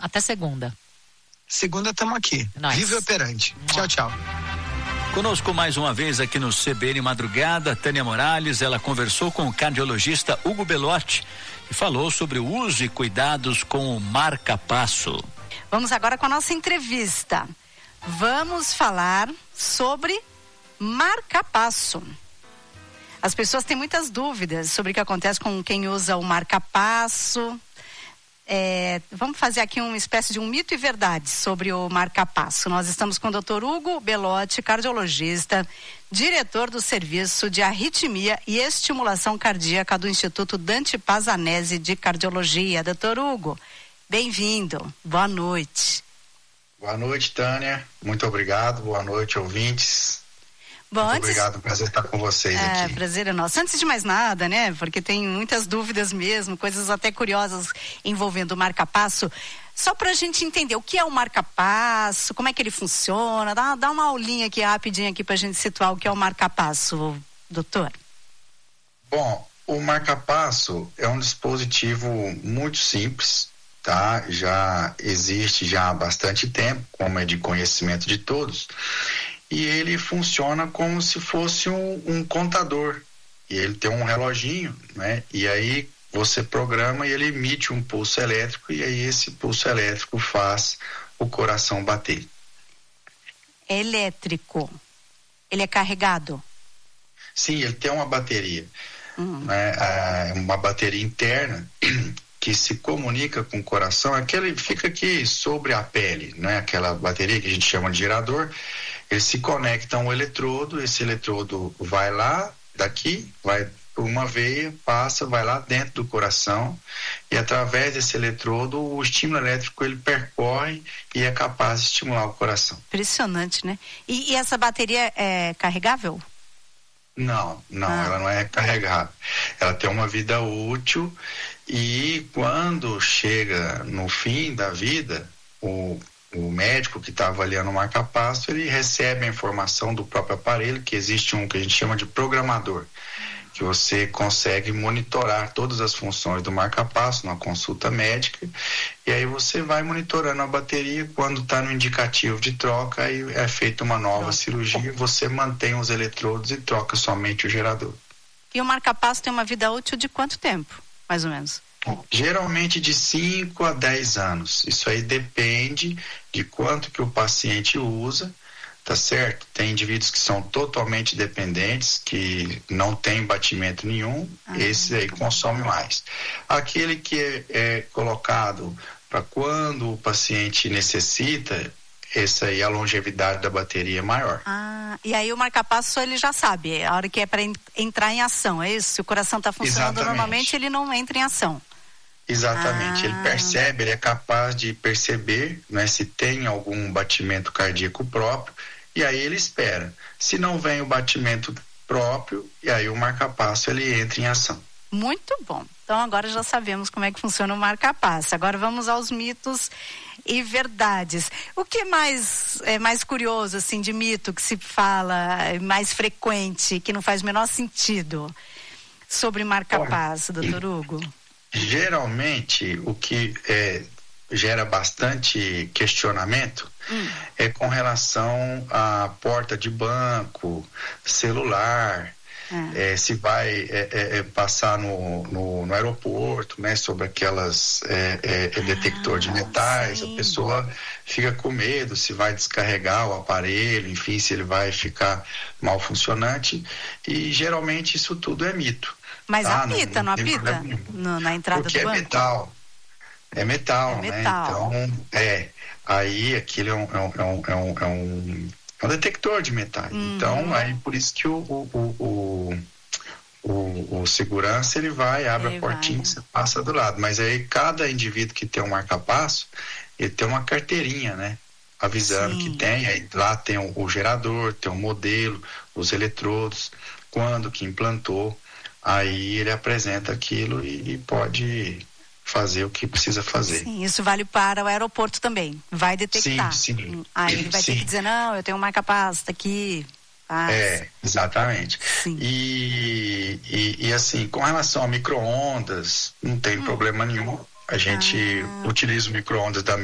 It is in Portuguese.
Até segunda. Segunda estamos aqui. Vive operante. Tchau, tchau. Conosco mais uma vez aqui no CBN Madrugada, Tânia Morales. Ela conversou com o cardiologista Hugo Belotti e falou sobre o uso e cuidados com o marca-passo. Vamos agora com a nossa entrevista. Vamos falar sobre marca-passo. As pessoas têm muitas dúvidas sobre o que acontece com quem usa o marca-passo. Vamos fazer aqui uma espécie de um mito e verdade sobre o marca-passo. Nós estamos com o Dr. Hugo Belotti, cardiologista, diretor do Serviço de Arritmia e Estimulação Cardíaca do Instituto Dante Pazanese de Cardiologia. Dr. Hugo, bem-vindo. Boa noite. Boa noite, Tânia. Muito obrigado. Boa noite, ouvintes. Bom, muito obrigado, prazer estar com vocês aqui. Prazer é nosso. Antes de mais nada, né, porque tem muitas dúvidas mesmo, coisas até curiosas envolvendo o marca-passo, só pra gente entender o que é o marca-passo, como é que ele funciona, dá uma aulinha aqui rapidinho aqui pra gente situar o que é o marca-passo, doutor. Bom, o marca-passo é um dispositivo muito simples, tá? Já existe já há bastante tempo, como é de conhecimento de todos. E ele funciona como se fosse um contador. E ele tem um reloginho, né? E aí você programa e ele emite um pulso elétrico e aí esse pulso elétrico faz o coração bater. É elétrico. Ele é carregado? Sim, ele tem uma bateria. Né? Uma bateria interna que se comunica com o coração. Aquele fica aqui sobre a pele, né? Aquela bateria que a gente chama de gerador. Ele se conecta a um eletrodo, esse eletrodo vai lá, daqui, vai por uma veia, passa, vai lá dentro do coração e através desse eletrodo o estímulo elétrico ele percorre e é capaz de estimular o coração. Impressionante, né? E essa bateria é carregável? Não, ela não é carregável. Ela tem uma vida útil e quando chega no fim da vida, o médico que está avaliando o marca-passo, ele recebe a informação do próprio aparelho, que existe um que a gente chama de programador, que você consegue monitorar todas as funções do marca-passo numa consulta médica, e aí você vai monitorando a bateria, quando está no indicativo de troca, aí é feita uma nova cirurgia, você mantém os eletrodos e troca somente o gerador. E o marca-passo tem uma vida útil de quanto tempo, mais ou menos? Geralmente de 5 a 10 anos. Isso aí depende de quanto que o paciente usa, tá certo? Tem indivíduos que são totalmente dependentes, que não tem batimento nenhum, esse aí consome mais. Aquele que é colocado para quando o paciente necessita, esse aí a longevidade da bateria é maior. E aí o marca-passo ele já sabe, a hora que é para entrar em ação, é isso? Se o coração está funcionando normalmente, ele não entra em ação. Exatamente, ele percebe, ele é capaz de perceber, né, se tem algum batimento cardíaco próprio, e aí ele espera. Se não vem o batimento próprio, e aí o marca-passo ele entra em ação. Muito bom. Então agora já sabemos como é que funciona o marca-passo. Agora vamos aos mitos e verdades. O que é mais curioso assim de mito que se fala, mais frequente, que não faz o menor sentido sobre marca-passo, doutor Hugo? Geralmente, o que gera bastante questionamento é com relação à porta de banco, celular, se vai passar no aeroporto, né, sobre aquelas detector de metais, a pessoa fica com medo se vai descarregar o aparelho, enfim, se ele vai ficar mal funcionante, e geralmente isso tudo é mito. Mas apita, não apita? Na entrada porque do banco? É metal, né? Então, aí aquilo é um detector de metais. Então, aí por isso que o segurança, ele abre a portinha e você passa do lado. Mas aí cada indivíduo que tem um marca-passo, ele tem uma carteirinha, né? Avisando que tem, aí lá tem o gerador, tem o modelo, os eletrodos, quando que implantou. Aí ele apresenta aquilo e pode fazer o que precisa fazer. Sim, isso vale para o aeroporto também. Vai detectar. Sim. Aí ele vai ter que dizer, não, eu tenho um marca-passo, tá aqui. Exatamente. E assim, com relação a micro-ondas, não tem problema nenhum. A gente utiliza o micro-ondas da